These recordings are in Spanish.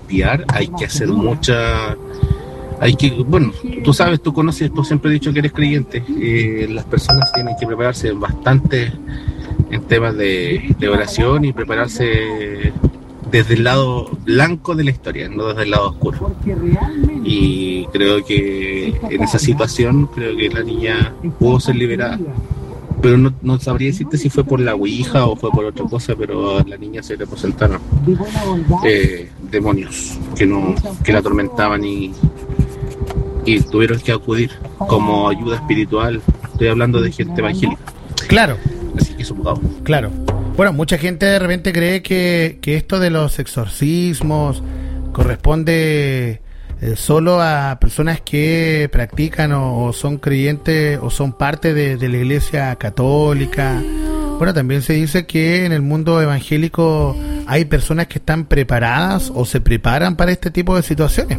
limpiar, hay que hacer mucha... bueno, tú sabes, tú conoces, tú siempre has dicho que eres creyente, las personas tienen que prepararse bastante en temas de oración y prepararse desde el lado blanco de la historia, no desde el lado oscuro. Y creo que en esa situación, creo que la niña pudo ser liberada. Pero no sabría decirte si fue por la ouija o fue por otra cosa, pero a la niña se le presentaron demonios que la atormentaban y tuvieron que acudir como ayuda espiritual. Estoy hablando de gente evangélica. Claro. Así que supongamos. Claro. Bueno, mucha gente de repente cree que esto de los exorcismos corresponde solo a personas que practican o son creyentes o son parte de la Iglesia Católica. Bueno, también se dice que en el mundo evangélico hay personas que están preparadas o se preparan para este tipo de situaciones.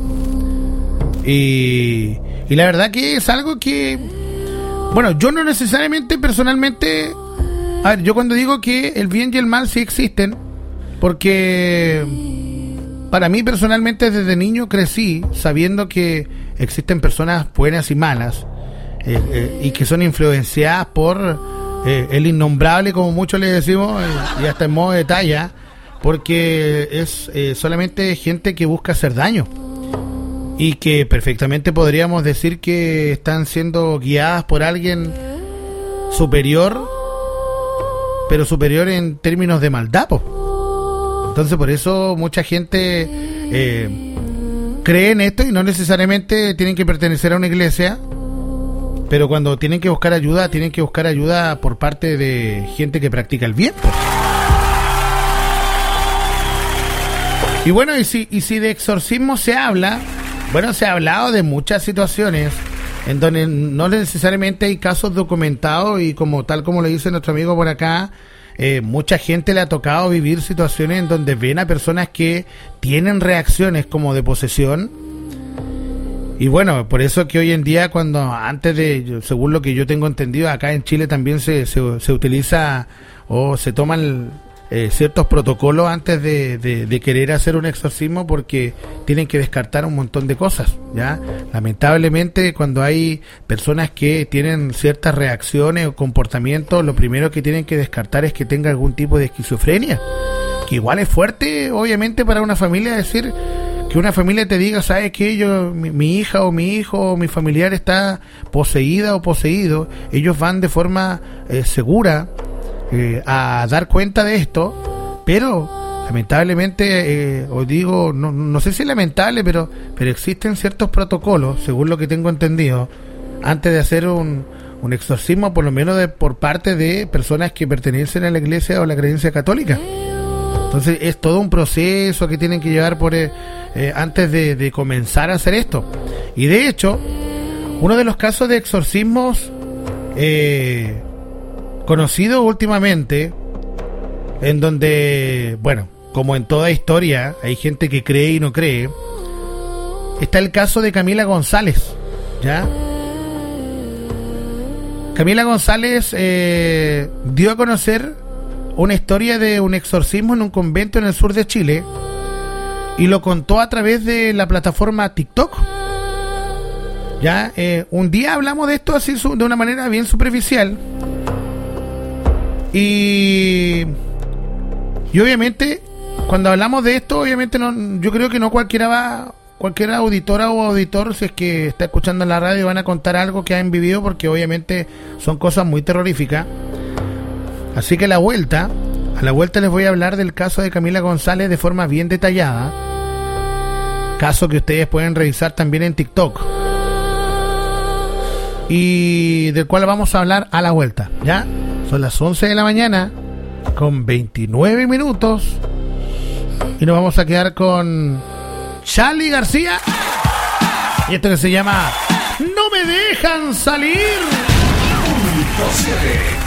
Y la verdad que es algo que, bueno, yo no necesariamente personalmente, a ver, yo cuando digo que el bien y el mal sí existen, porque para mí personalmente desde niño crecí sabiendo que existen personas buenas y malas, y que son influenciadas por el innombrable, como muchos le decimos, y hasta en modo de talla, porque es solamente gente que busca hacer daño. Y que perfectamente podríamos decir que están siendo guiadas por alguien superior, pero superior en términos de maldad, po. Entonces por eso mucha gente cree en esto y no necesariamente tienen que pertenecer a una iglesia, pero cuando tienen que buscar ayuda por parte de gente que practica el bien, po. Y bueno, y si de exorcismo se habla, bueno, se ha hablado de muchas situaciones en donde no necesariamente hay casos documentados y tal como le dice nuestro amigo por acá, mucha gente le ha tocado vivir situaciones en donde ven a personas que tienen reacciones como de posesión. Y bueno, por eso que hoy en día según lo que yo tengo entendido, acá en Chile también se utiliza o se toman ciertos protocolos antes de querer hacer un exorcismo, porque tienen que descartar un montón de cosas, ¿ya? Lamentablemente, cuando hay personas que tienen ciertas reacciones o comportamientos, lo primero que tienen que descartar es que tenga algún tipo de esquizofrenia, que igual es fuerte, obviamente, para una familia decir que una familia te diga, ¿sabes qué? Mi hija o mi hijo o mi familiar está poseída o poseído. Ellos van de forma segura a dar cuenta de esto, pero lamentablemente, os digo, no sé si es lamentable, pero existen ciertos protocolos, según lo que tengo entendido, antes de hacer un exorcismo, por lo menos por parte de personas que pertenecen a la iglesia o la creencia católica. Entonces es todo un proceso que tienen que llevar por antes de comenzar a hacer esto. Y de hecho, uno de los casos de exorcismos conocido últimamente, en donde, bueno, como en toda historia hay gente que cree y no cree, está el caso de Camila González, ¿ya? Camila González dio a conocer una historia de un exorcismo en un convento en el sur de Chile y lo contó a través de la plataforma TikTok. Ya, un día hablamos de esto así de una manera bien superficial. Y obviamente cuando hablamos de esto, obviamente yo creo que no cualquier auditora o auditor, si es que está escuchando en la radio, van a contar algo que han vivido, porque obviamente son cosas muy terroríficas. Así que a la vuelta les voy a hablar del caso de Camila González de forma bien detallada, caso que ustedes pueden revisar también en TikTok, y del cual vamos a hablar a la vuelta, ¿ya? Son las 11 de la mañana con 29 minutos y nos vamos a quedar con Charly García y esto que se llama No me dejan salir. 107